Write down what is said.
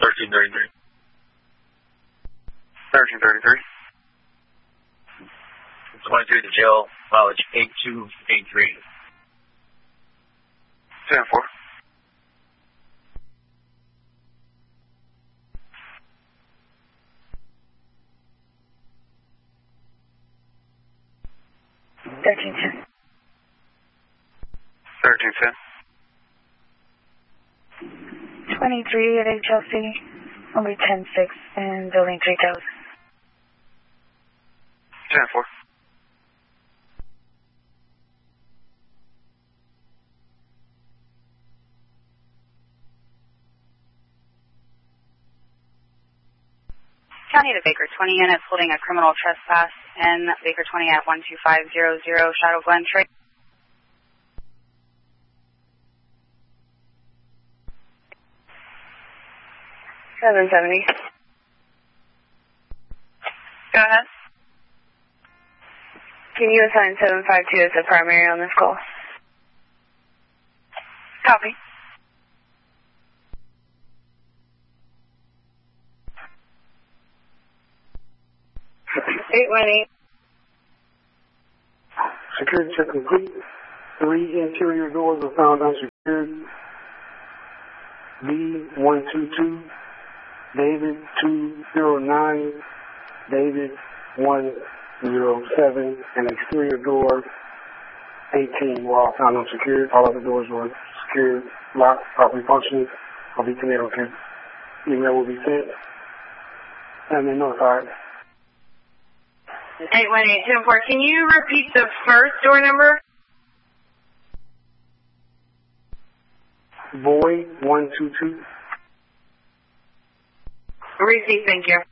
1333. 1333. 23 to jail, mileage 8283. 10-4. $13.10. 1310. 23 at HLC, only 10-6 in building 3000. 10-4. County to Baker 20 units holding a criminal trespass in Baker 20 at 12500 Shadow Glen Trail. $7.70. Go ahead. Can you assign 752 as the primary on this call? Copy. Security check complete. 3 interior doors were found unsecured. B122, David 209, David 107, and exterior door 18 were all found unsecured. All other doors were secured, locked, properly functioning. I'll be committed, okay? Email will be sent and then notified. 818-10-4, can you repeat the first door number? Boy 122. Receipt, thank you.